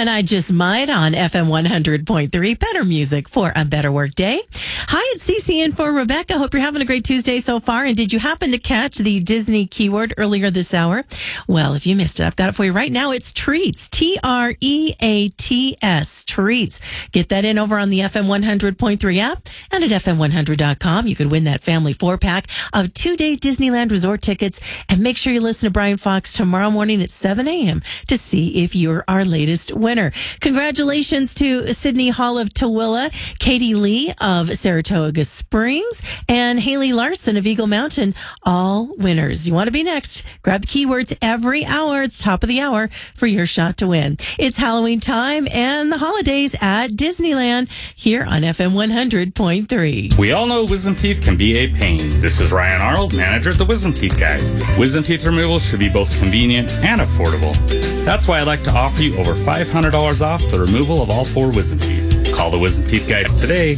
and I Just Might on FM 100.3. Better music for a better work day. Hi, it's Cece in for Rebecca. Hope you're having a great Tuesday so far. And did you happen to catch the Disney keyword earlier this hour? Well, if you missed it, I've got it for you right now. It's treats. Treats. Treats. Get that in over on the FM 100.3 app and at FM100.com. You could win that family 4-pack of 2-day Disneyland resort tickets. And make sure you listen to Brian Fox tomorrow morning at 7 a.m. to see if you're our latest winner. Congratulations to Sydney Hall of Tooele, Katie Lee of Saratoga Springs, and Haley Larson of Eagle Mountain, all winners. You want to be next? Grab the keywords every hour. It's top of the hour for your shot to win. It's Halloween time and the holidays at Disneyland here on FM 100.3. We all know wisdom teeth can be a pain. This is Ryan Arnold, manager at the Wisdom Teeth Guys. Wisdom teeth removal should be both convenient and affordable. That's why I'd like to offer you over $500 off the removal of all 4 wisdom teeth. Call the Wisdom Teeth Guys today,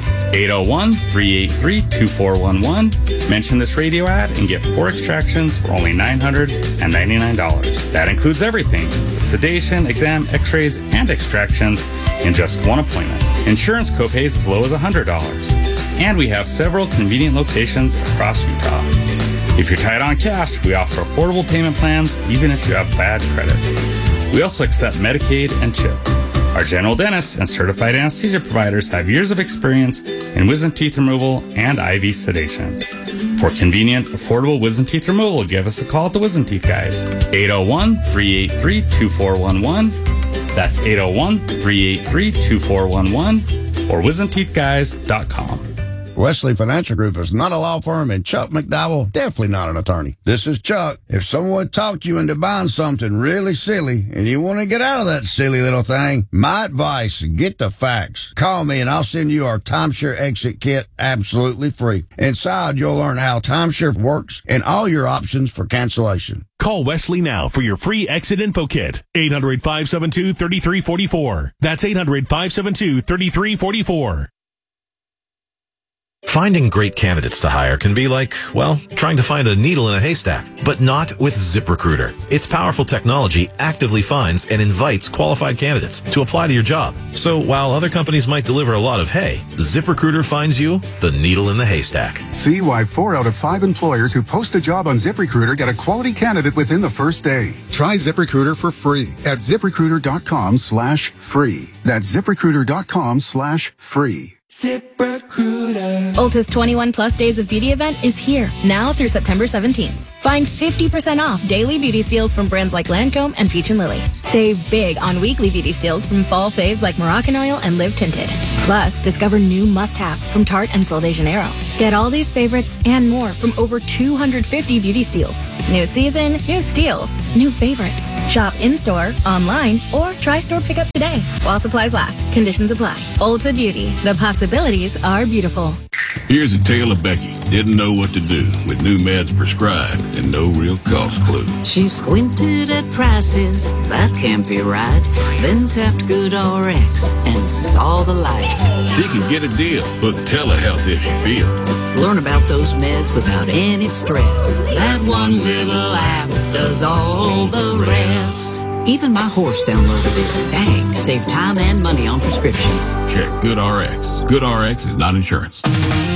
801-383-2411. Mention this radio ad and get 4 extractions for only $999. That includes everything: the sedation, exam, x-rays, and extractions in just one appointment. Insurance copays as low as $100. And we have several convenient locations across Utah. If you're tight on cash, we offer affordable payment plans even if you have bad credit. We also accept Medicaid and CHIP. Our general dentists and certified anesthesia providers have years of experience in wisdom teeth removal and IV sedation. For convenient, affordable wisdom teeth removal, give us a call at the Wisdom Teeth Guys. 801-383-2411. That's 801-383-2411 or wisdomteethguys.com. Wesley Financial Group is not a law firm, and Chuck McDowell, definitely not an attorney. This is Chuck. If someone talked you into buying something really silly and you want to get out of that silly little thing, my advice, get the facts. Call me and I'll send you our timeshare exit kit absolutely free. Inside, you'll learn how timeshare works and all your options for cancellation. Call Wesley now for your free exit info kit. 800-572-3344. That's 800-572-3344. Finding great candidates to hire can be like, well, trying to find a needle in a haystack, but not with ZipRecruiter. Its powerful technology actively finds and invites qualified candidates to apply to your job. So while other companies might deliver a lot of hay, ZipRecruiter finds you the needle in the haystack. See why 4 out of 5 employers who post a job on ZipRecruiter get a quality candidate within the first day. Try ZipRecruiter for free at ZipRecruiter.com/free. That's ZipRecruiter.com/free. ZipRecruiter. Ulta's 21 Plus Days of Beauty event is here, now through September 17th. Find 50% off daily beauty steals from brands like Lancome and Peach & Lily. Save big on weekly beauty steals from fall faves like Moroccan Oil and Live Tinted. Plus, discover new must-haves from Tarte and Sol de Janeiro. Get all these favorites and more from over 250 beauty steals. New season, new steals, new favorites. Shop in-store, online, or try store pickup today while supplies last. Conditions apply. Ulta Beauty. The possibilities are beautiful. Here's a tale of Becky. Didn't know what to do with new meds prescribed and no real cost clue. She squinted at prices, that can't be right. Then tapped GoodRx and saw the light. She can get a deal. Book telehealth if she feels. Learn about those meds without any stress. That one little app does all the rest. Even my horse downloaded it. Dang, save time and money on prescriptions. Check GoodRx. GoodRx is not insurance.